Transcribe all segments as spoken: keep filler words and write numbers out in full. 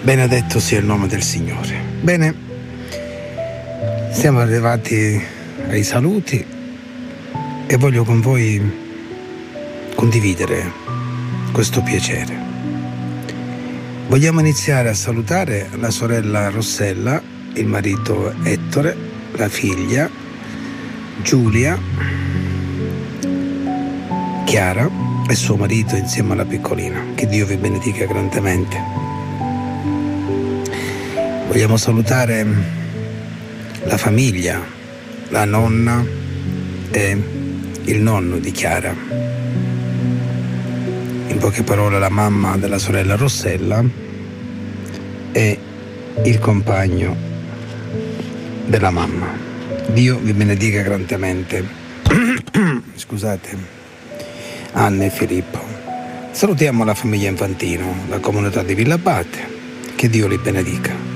Benedetto sia il nome del Signore. Bene, siamo arrivati ai saluti e voglio con voi condividere questo piacere. Vogliamo iniziare a salutare la sorella Rossella, il marito Ettore, la figlia Giulia, Chiara e suo marito insieme alla piccolina. Che Dio vi benedica grandemente. Vogliamo salutare la famiglia, la nonna e il nonno di Chiara. In poche parole, la mamma della sorella Rossella e il compagno della mamma. Dio vi benedica grandemente. Scusate, Anna e Filippo. Salutiamo la famiglia Infantino, la comunità di Villa Abate. Che Dio li benedica.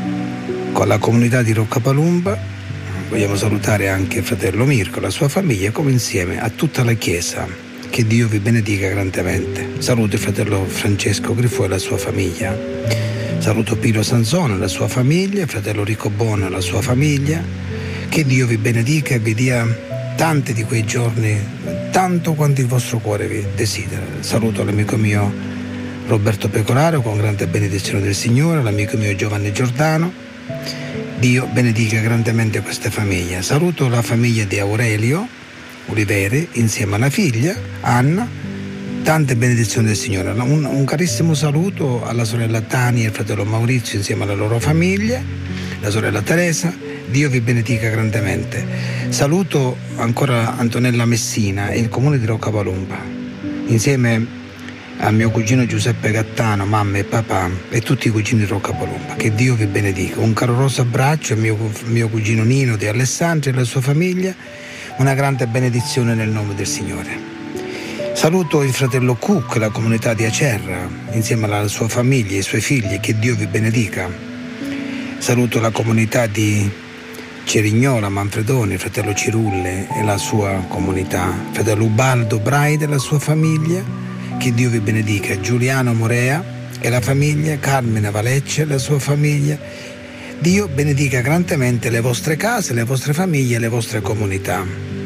Con la comunità di Roccapalumba vogliamo salutare anche il fratello Mirko, la sua famiglia, come insieme a tutta la Chiesa. Che Dio vi benedica grandemente. Saluto il fratello Francesco Grifo e la sua famiglia. Saluto Pino Sansone e la sua famiglia, il fratello Ricobone e la sua famiglia. Che Dio vi benedica e vi dia tanti di quei giorni, tanto quanto il vostro cuore vi desidera. Saluto l'amico mio Roberto Pecoraro con grande benedizione del Signore, l'amico mio Giovanni Giordano. Dio benedica grandemente questa famiglia. Saluto la famiglia di Aurelio Oliveri insieme alla figlia Anna. Tante benedizioni del Signore. Un, un carissimo saluto alla sorella Tania e al fratello Maurizio insieme alla loro famiglia, la sorella Teresa. Dio vi benedica grandemente. Saluto ancora Antonella Messina e il comune di Roccapalumba insieme al mio cugino Giuseppe Gattano, mamma e papà e tutti i cugini di Roccapalumba. Che Dio vi benedica. Un caloroso abbraccio al mio, mio cugino Nino di Alessandria e alla sua famiglia. Una grande benedizione nel nome del Signore. Saluto il fratello Cook e la comunità di Acerra insieme alla sua famiglia e ai suoi figli. Che Dio vi benedica. Saluto la comunità di Cerignola, Manfredoni, il fratello Cirulle e la sua comunità, il fratello Ubaldo Braide e la sua famiglia. Che Dio vi benedica. Giuliano Morea e la famiglia, Carmine Valecce e la sua famiglia. Dio benedica grandemente le vostre case, le vostre famiglie e le vostre comunità.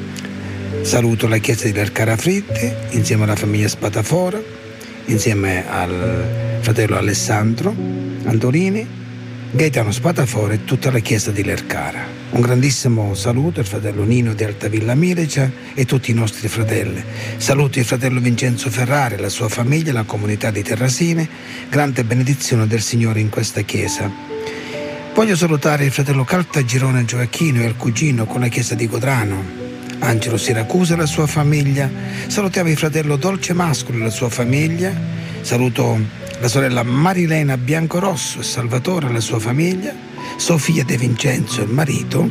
Saluto la chiesa di Lercara Fritti insieme alla famiglia Spatafora, insieme al fratello Alessandro Antolini, Gaetano Spatafora e tutta la chiesa di Lercara. Un grandissimo saluto al fratello Nino di Altavilla Milicia e tutti i nostri fratelli. Saluto il fratello Vincenzo Ferrari, la sua famiglia, la comunità di Terrasine. Grande benedizione del Signore in questa chiesa. Voglio salutare il fratello Caltagirone Gioacchino e il cugino con la chiesa di Codrano, Angelo Siracusa e la sua famiglia. Salutiamo il fratello Dolce Mascolo e la sua famiglia. Saluto la sorella Marilena Biancorosso e Salvatore e la sua famiglia. Sofia De Vincenzo e il marito,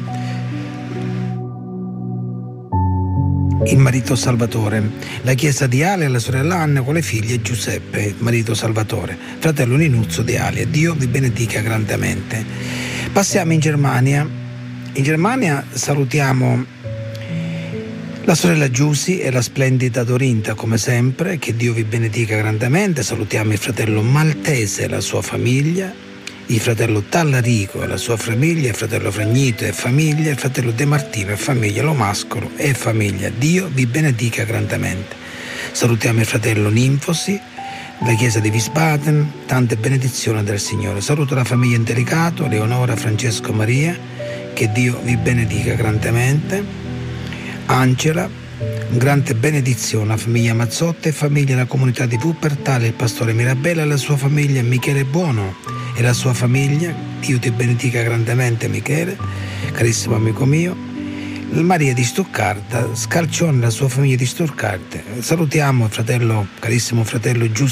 il marito Salvatore, la chiesa di Ale e la sorella Anna con le figlie Giuseppe, il marito Salvatore, fratello Ninuzzo di Ale. Dio vi benedica grandemente. Passiamo in Germania. In Germania salutiamo la sorella Giussi e la splendida Dorinta come sempre. Che Dio vi benedica grandemente. Salutiamo il fratello Maltese e la sua famiglia, il fratello Tallarico e la sua famiglia, il fratello Fragnito e famiglia, il fratello De Martino e famiglia, Lomascolo e famiglia. Dio vi benedica grandemente. Salutiamo il fratello Ninfosi, la chiesa di Wiesbaden, tante benedizioni del Signore. Saluto la famiglia Intelicato, Leonora, Francesco, Maria. Che Dio vi benedica grandemente. Angela, un grande benedizione, la famiglia Mazzotti e famiglia, la comunità di Wuppertal, il pastore Mirabella e la sua famiglia, Michele Buono e la sua famiglia. Dio ti benedica grandemente, Michele, carissimo amico mio. Maria di Stoccarda, Scalcione e la sua famiglia di Stoccarda. Salutiamo il fratello, carissimo fratello Giuseppe